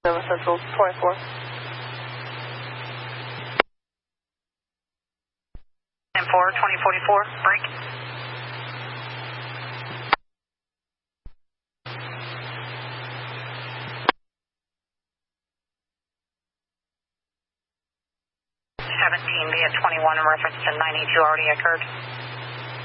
Nova Central 24. 2044, break. Via 21 in reference to 92 already occurred.